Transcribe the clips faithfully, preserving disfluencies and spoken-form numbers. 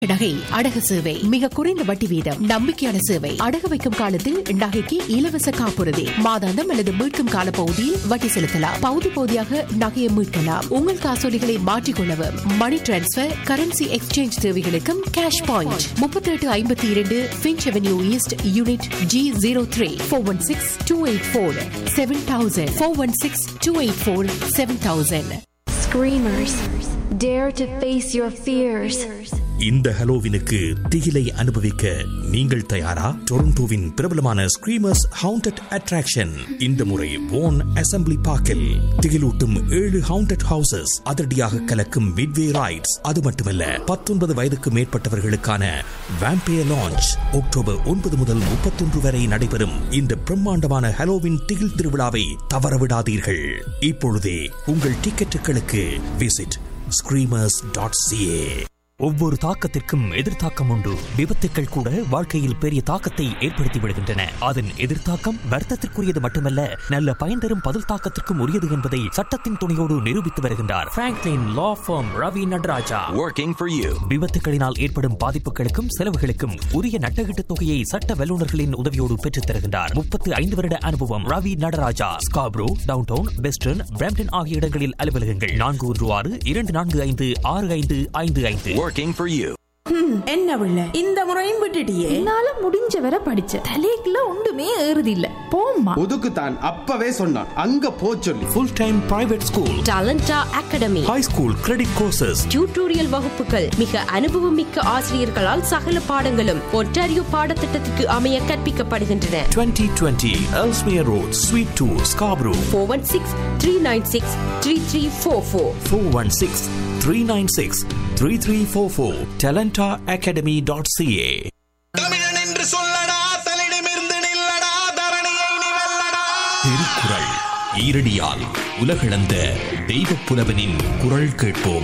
நகை அடகு சேவை மிக குறைந்த வட்டி வீதம், நம்பிக்கையான சேவை. அடகு வைக்கும் காலத்தில் நகைக்கு இலவச காப்புறுதி, மாதாந்தம் அல்லது மீட்கும் கால பகுதியில் வட்டி செலுத்தலாம். பகுதி பகுதியாக நகையை மீட்கலாம். உங்கள் காசோலிகளை மாற்றிக்கொள்ளவும், மணி டிரான்ஸ்பர், கரன்சி எக்ஸ்சேஞ்ச் தேவைகளுக்கும் கேஷ் பாயிண்ட். முப்பத்தி எட்டு ஐம்பத்தி இரண்டு pinch avenue east, unit G zero three four one six two eight four seven thousand four one six two eight four seven thousand. Screamers, dare to face your fears. இந்த ஹலோவினுக்கு திகிலை அனுபவிக்க நீங்கள் தயாரா? டொரண்டோவின் பிரபலமான screamers hounded attraction இந்த முறை வோன் assembly பார்க்கில் திகிலூட்டும் ஏழு hounded houses, அதிரடியாக கலக்கும் மிட்வே ரைட்ஸ். அது மட்டுமல்ல, பத்தொன்பது வயதுக்கு மேற்பட்டவர்களுக்கான வேம்பயர் லான்ச். அக்டோபர் ஒன்பது முதல் முப்பத்தொன்று வரை நடைபெறும் இந்த பிரம்மாண்டமான ஹலோவின் திகில் திருவிழாவை தவறவிடாதீர்கள். இப்பொழுதே உங்கள் டிக்கெட்டுகளுக்கு விசிட் ஸ்கிரீமர்ஸ் டாட் சிஏ. ஒவ்வொரு தாக்கத்திற்கும் எதிர்த்தாக்கம் உண்டு. விபத்துக்கள் கூட வாழ்க்கையில் பெரிய தாக்கத்தை ஏற்படுத்தி விடுகின்றன. அதன் எதிர்த்தாக்கம் வருத்தத்திற்குரியது மட்டுமல்ல, நல்ல பயன் தரும் பதில் தாக்கத்திற்கும் உரியது என்பதை சட்டத்தின் துணையோடு நிரூபித்து வருகின்றார் Franklin law form Ravi Nataraja. Working for you. விபத்துகளினால் ஏற்படும் பாதிப்புகளுக்கும் செலவுகளுக்கும் உரிய நட்டகீட்டு தொகையை சட்ட வல்லுநர்களின் உதவியோடு பெற்றுத் தருகின்றார். முப்பத்தி ஐந்து வருட அனுபவம். Ravi Nataraja. Scarborough, downtown, western, Brampton ஆகிய இடங்களில் அலுவலகங்கள். நான்கு ஒன்று ஆறு இரண்டு நான்கு ஐந்து ஆறு ஐந்து ஐந்து ஐந்து. Working for you. என்ன பிள்ளை, இந்த முறையும் விட்டுட்டியே? என்னால முடிஞ்ச வரை படிச்ச தலைக்குள்ள ஒன்றுமே ஏறுது இல்ல. போம்மா ஒதுக்குத்தான் அப்பவே சொன்னான், அங்க போ சொல்லி. Full time private school, டாலண்டா academy, high school credit courses, tutorial வகுப்புகள், மிக அனுபவம் மிக்க ஆசிரியர்களால் சகல பாடங்களும் ஒன்டாரியோ பாடத்திட்டத்துக்கு அமைய கற்பிக்கப்படுகின்றன. twenty twenty Ellesmere Road, Suite two, Scarborough. four one six three nine six three three four four four one six three nine six three three four four. talenta academy dot c a. தமிழன் என்று சொல்லடா, தலிடமிருந்து நில்லடா, தரணியை நீ வெல்லடா. திருக்குறள் ஈரடியால் உலகளந்த தெய்வப் புலவனின் குரல் கேட்போம்.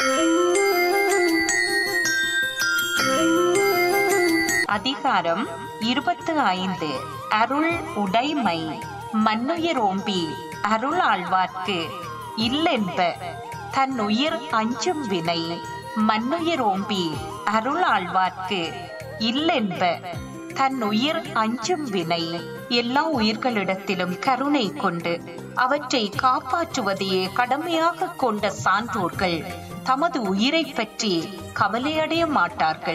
அதிகாரம் இருபத்து ஐந்து. அருள் உடைமை. மன்னுயிரோம்பி அருள் ஆழ்வார்க்கு இல்லென்ப தன் உயிர் அஞ்சும் வினை. மன்னுயிரோம்பி அருள் ஆழ்வார்க்கு இல்லென்ப தன் உயிர் அஞ்சும் வினை. எல்லா உயிர்களிடத்திலும் கருணை கொண்டு அவற்றை காப்பாற்றுவதையே கடமையாக கொண்ட சான்றோர்கள் தமது உயிரை பற்றி கவலையடைய மாட்டார்கள்.